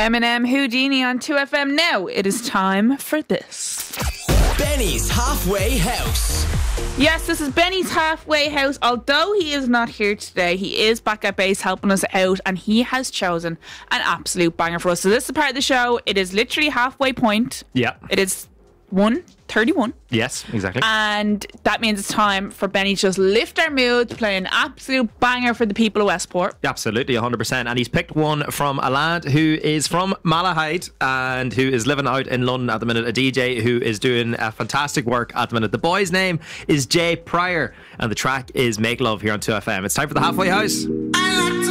Eminem Houdini on 2FM. Now it is time for this. Benny's Halfway House. Yes, this is Benny's Halfway House. Although he is not here today, he is back at base helping us out, and he has chosen an absolute banger for us. So this is part of the show. It is literally halfway point. Yeah. It is 1:31. Yes, exactly. And that means it's time for Benny to just lift our moods, play an absolute banger for the people of Westport. Absolutely, 100%. And he's picked one from a lad who is from Malahide and who is living out in London at the minute, a DJ who is doing fantastic work at the minute. The boy's name is Jay Pryor, and the track is Make Love here on 2FM. It's time for the Halfway House.